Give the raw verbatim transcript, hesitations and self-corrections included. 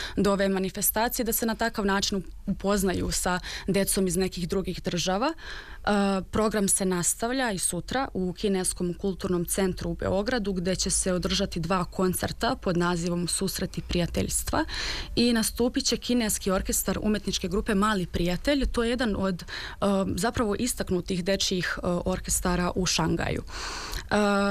do ove manifestacije, da se na takav način upoznaju sa djecom iz nekih drugih država. Program se nastavlja i sutra u Kineskom kulturnom centru u Beogradu, gdje će se održati dva koncerta pod nazivom Susreti prijateljstva i nastupit će kineski orkestar umjetničke grupe Mali prijatelj. To je jedan od zapravo istaknutih dečjih orkestara u Šangaju.